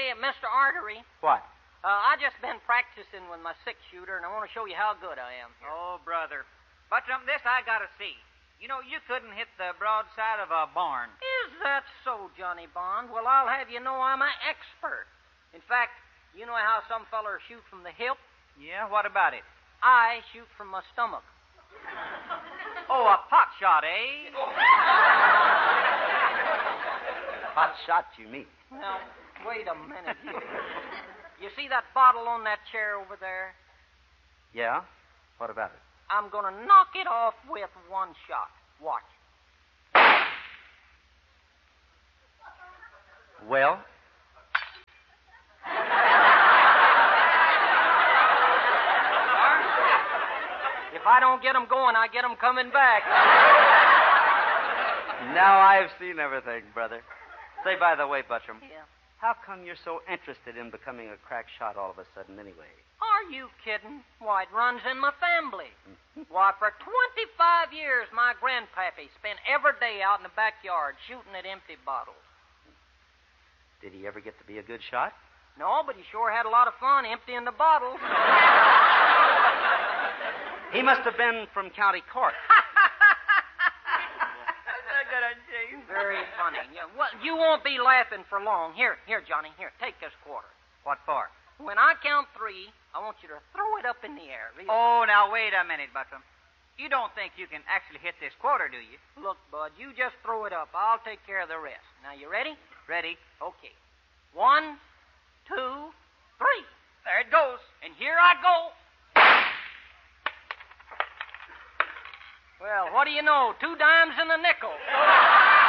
Hey, Mr. Artery. What? I just been practicing with my six-shooter, and I want to show you how good I am. Oh, brother. Buttram, this I gotta see. You know, you couldn't hit the broadside of a barn. Is that so, Johnny Bond? Well, I'll have you know I'm an expert. In fact, you know how some fellers shoot from the hip? Yeah, what about it? I shoot from my stomach. Oh, a pot shot, eh? Hot shot, you mean? Now, wait a minute. You see that bottle on that chair over there? Yeah? What about it? I'm going to knock it off with one shot. Watch. Well? If I don't get 'em going, I get 'em coming back. Now I've seen everything, brother. Say, by the way, Buttram. Yeah. How come you're so interested in becoming a crack shot all of a sudden anyway? Are you kidding? Why, it runs in my family. Why, for 25 years, my grandpappy spent every day out in the backyard shooting at empty bottles. Did he ever get to be a good shot? No, but he sure had a lot of fun emptying the bottles. He must have been from County Cork. Very funny. Yeah, well, you won't be laughing for long. Here, Johnny. Here, take this quarter. What for? When I count 3, I want you to throw it up in the air. Really. Oh, now, wait a minute, Buttram. You don't think you can actually hit this quarter, do you? Look, Bud, you just throw it up. I'll take care of the rest. Now, you ready? Ready. Okay. 1, 2, 3. There it goes. And here I go. Well, what do you know? 2 dimes and a nickel.